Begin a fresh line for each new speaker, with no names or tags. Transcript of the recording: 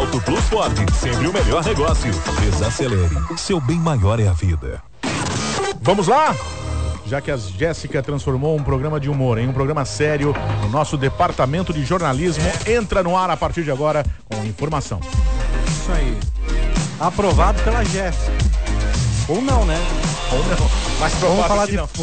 Auto Plus Ford, sempre o melhor negócio. Desacelere, seu bem maior é a vida.
Vamos lá? Já que a Jéssica transformou um programa de humor em um programa sério, o nosso departamento de jornalismo entra no ar a partir de agora com informação.
Isso aí. Aprovado pela Jéssica. Ou não, né?
Ou não. Mas
vamos falar de